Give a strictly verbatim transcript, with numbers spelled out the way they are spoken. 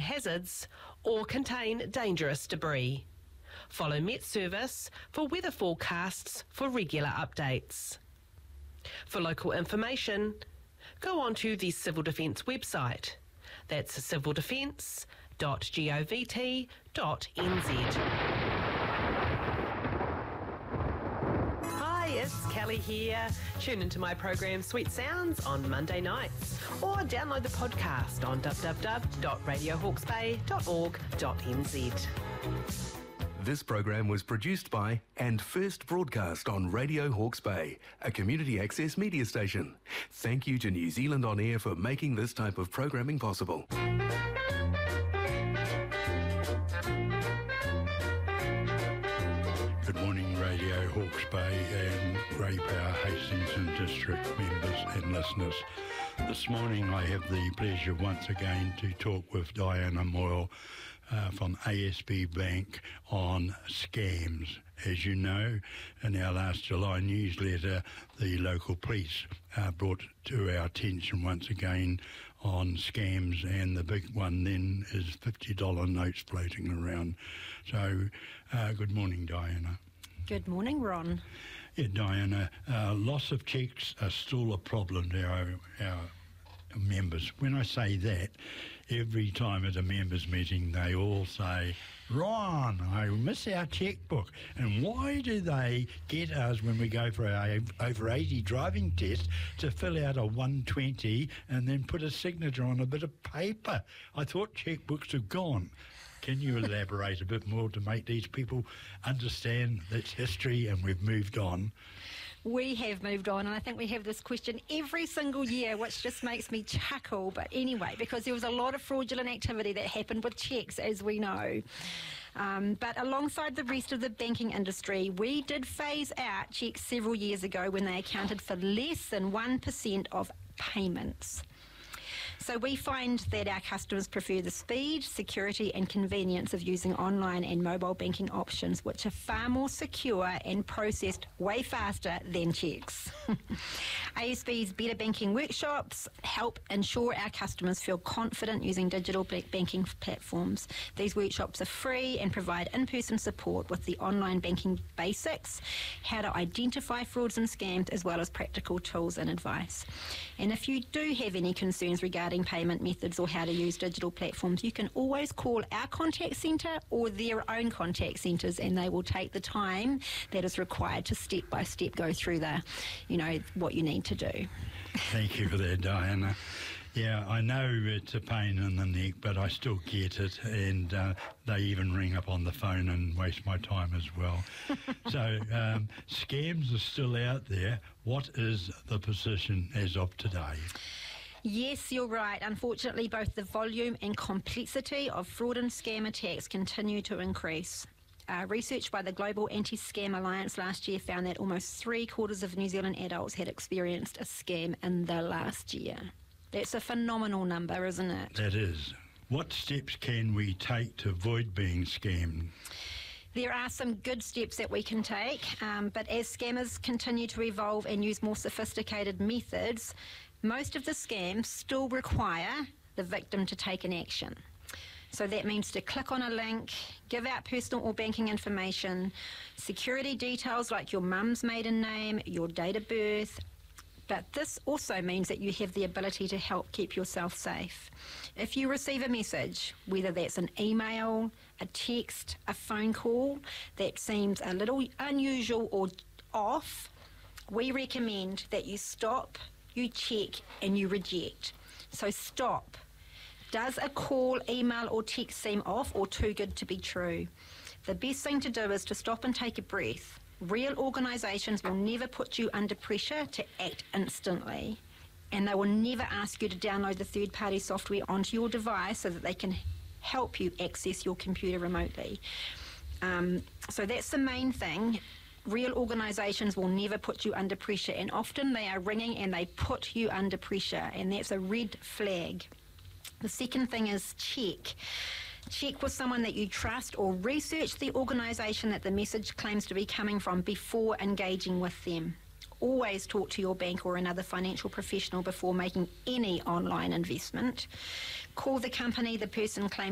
hazards or contain dangerous debris. Follow Met Service for weather forecasts for regular updates. For local information, go on to the Civil Defence website. That's civil defence dot govt dot n z. Hi, it's Kelly here. Tune into my program Sweet Sounds on Monday nights or download the podcast on w w w dot radio hawke's bay dot org dot n z. This program was produced by and first broadcast on Radio Hawke's Bay, a community access media station. Thank you to New Zealand On Air for making this type of programming possible. Good morning, Radio Hawke's Bay and Grey Power Hastings and District members and listeners. This morning I have the pleasure once again to talk with Diana Moyle uh, from A S B Bank on scams. As you know, in our last July newsletter, the local police uh, brought to our attention once again on scams, and the big one then is fifty dollar notes floating around. So, uh, good morning, Diana. Good morning, Ron. Yeah, Diana, uh, loss of cheques are still a problem to our, our members. When I say that, every time at a members meeting they all say, Ron, I miss our chequebook. And why do they get us when we go for our over eighty driving test to fill out a one twenty and then put a signature on a bit of paper? I thought chequebooks have gone. Can you elaborate a bit more to make these people understand that's history and we've moved on? We have moved on, and I think we have this question every single year, which just makes me chuckle. But anyway, because there was a lot of fraudulent activity that happened with cheques, as we know. Um, but alongside the rest of the banking industry, we did phase out cheques several years ago when they accounted for less than one percent of payments. So we find that our customers prefer the speed, security and convenience of using online and mobile banking options, which are far more secure and processed way faster than cheques. A S B's Better Banking workshops help ensure our customers feel confident using digital banking platforms. These workshops are free and provide in-person support with the online banking basics, how to identify frauds and scams, as well as practical tools and advice. And if you do have any concerns regarding payment methods or how to use digital platforms, you can always call our contact centre or their own contact centres, and they will take the time that is required to step by step go through the, you know, what you need to do. Thank you for that, Diana. Yeah, I know it's a pain in the neck, but I still get it, and uh, they even ring up on the phone and waste my time as well. So um, scams are still out there. What is the position as of today? Yes, you're right. Unfortunately, both the volume and complexity of fraud and scam attacks continue to increase. Uh, research by the Global Anti-Scam Alliance last year found that almost three quarters of New Zealand adults had experienced a scam in the last year. That's a phenomenal number, isn't it? That is. What steps can we take to avoid being scammed? There are some good steps that we can take, um, but as scammers continue to evolve and use more sophisticated methods, most of the scams still require the victim to take an action. So that means to click on a link, give out personal or banking information, security details like your mum's maiden name, your date of birth. But this also means that you have the ability to help keep yourself safe. If you receive a message, whether that's an email, a text, a phone call, that seems a little unusual or off, we recommend that you stop, you check and you reject. So stop. Does a call, email or text seem off or too good to be true? The best thing to do is to stop and take a breath. Real organisations will never put you under pressure to act instantly, and they will never ask you to download the third-party software onto your device so that they can help you access your computer remotely. Um, so that's the main thing. Real organisations will never put you under pressure, and often they are ringing and they put you under pressure, and that's a red flag. The second thing is check. Check with someone that you trust or research the organisation that the message claims to be coming from before engaging with them. Always talk to your bank or another financial professional before making any online investment. Call the company the person claims